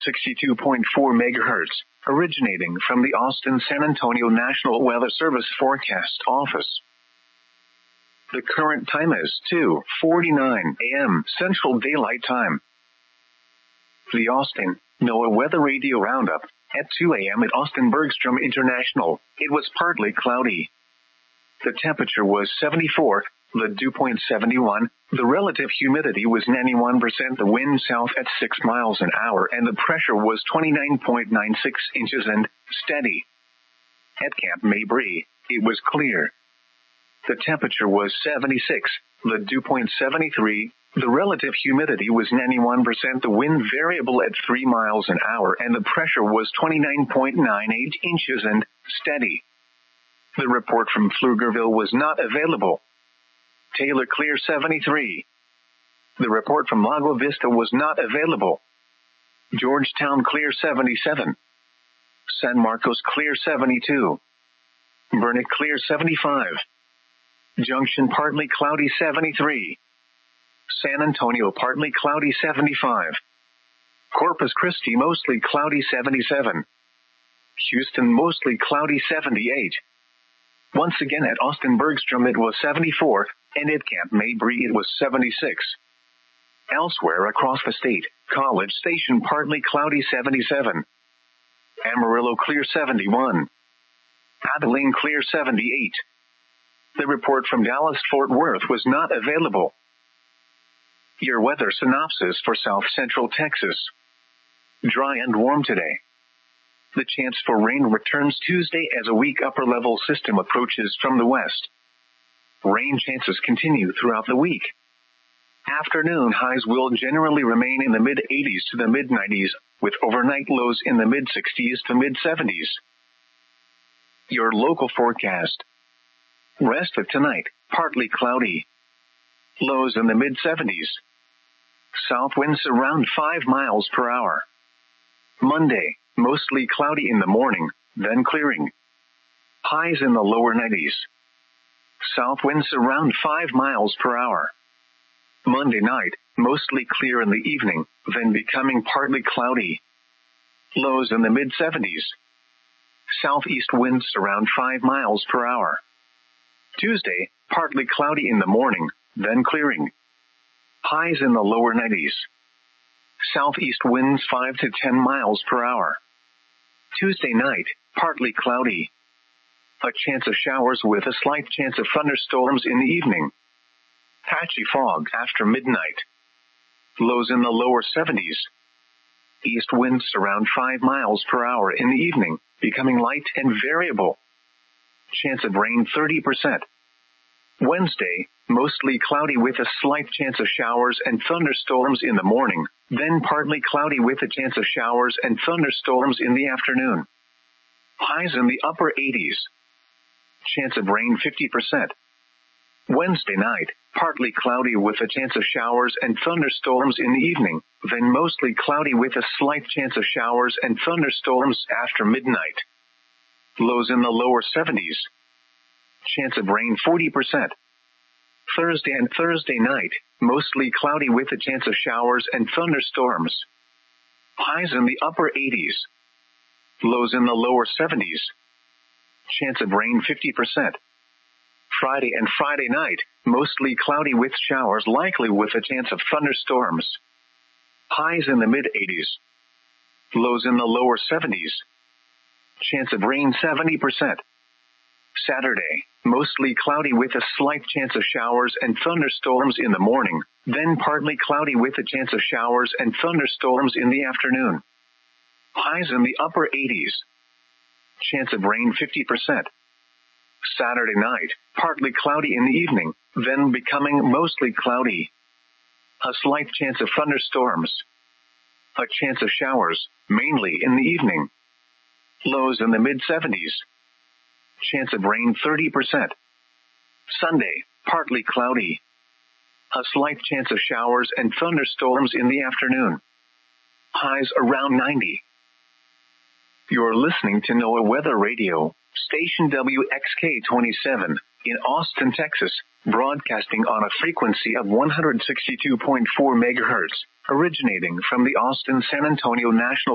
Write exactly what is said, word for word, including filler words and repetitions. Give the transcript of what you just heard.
sixty-two point four megahertz, originating from the Austin San Antonio National Weather Service Forecast Office. The current time is two forty-nine a m Central Daylight Time. The Austin NOAA Weather Radio Roundup. At two a m at Austin Bergstrom International, it was partly cloudy. The temperature was seventy-four, the dew point seventy-one, the relative humidity was ninety-one percent, the wind south at six miles an hour, and the pressure was twenty-nine point nine six inches and steady. At Camp Mabry, it was clear. The temperature was seventy-six, the dew point seventy-three, the relative humidity was ninety-one percent, the wind variable at three miles an hour, and the pressure was twenty-nine point nine eight inches and steady. The report from Pflugerville was not available. Taylor Clear seventy-three. The report from Lago Vista was not available. Georgetown Clear seventy-seven. San Marcos Clear seventy-two. Burnet Clear seventy-five. Junction partly cloudy seventy-three. San Antonio partly cloudy seventy-five. Corpus Christi mostly cloudy seventy-seven. Houston mostly cloudy seventy-eight. Once again at Austin Bergstrom it was seventy-four, and at Camp Mabry it was seventy-six. Elsewhere across the state, College Station partly cloudy seventy-seven. Amarillo clear seventy-one. Abilene clear seventy-eight. The report from Dallas-Fort Worth was not available. Your weather synopsis for South Central Texas. Dry and warm today. The chance for rain returns Tuesday as a weak upper-level system approaches from the west. Rain chances continue throughout the week. Afternoon highs will generally remain in the mid-eighties to the mid-nineties, with overnight lows in the mid-sixties to mid-seventies. Your local forecast. Rest of tonight, partly cloudy. Lows in the mid-seventies. South winds around five miles per hour. Monday, mostly cloudy in the morning, then clearing. Highs in the lower nineties. South winds around five miles per hour. Monday night, mostly clear in the evening, then becoming partly cloudy. Lows in the mid-seventies. Southeast winds around five miles per hour. Tuesday, partly cloudy in the morning, then clearing. Highs in the lower nineties. Southeast winds five to ten miles per hour. Tuesday night, partly cloudy. A chance of showers with a slight chance of thunderstorms in the evening. Patchy fog after midnight. Lows in the lower seventies. East winds around five miles per hour in the evening, becoming light and variable. Chance of rain thirty percent. Wednesday, mostly cloudy with a slight chance of showers and thunderstorms in the morning, then partly cloudy with a chance of showers and thunderstorms in the afternoon. Highs in the upper eighties. Chance of rain fifty percent. Wednesday night, partly cloudy with a chance of showers and thunderstorms in the evening, then mostly cloudy with a slight chance of showers and thunderstorms after midnight. Lows in the lower seventies. Chance of rain forty percent. Thursday and Thursday night, mostly cloudy with a chance of showers and thunderstorms. Highs in the upper eighties. Lows in the lower seventies. Chance of rain fifty percent. Friday and Friday night, mostly cloudy with showers likely with a chance of thunderstorms. Highs in the mid-eighties. Lows in the lower seventies. Chance of rain seventy percent. Saturday, mostly cloudy with a slight chance of showers and thunderstorms in the morning, then partly cloudy with a chance of showers and thunderstorms in the afternoon. Highs in the upper eighties. Chance of rain fifty percent. Saturday night, partly cloudy in the evening, then becoming mostly cloudy. A slight chance of thunderstorms. A chance of showers, mainly in the evening. Lows in the mid-seventies. Chance of rain thirty percent. Sunday, partly cloudy. A slight chance of showers and thunderstorms in the afternoon. Highs around ninety. You're listening to NOAA Weather Radio, station W X K twenty-seven, in Austin, Texas, broadcasting on a frequency of one hundred sixty-two point four megahertz, originating from the Austin San Antonio National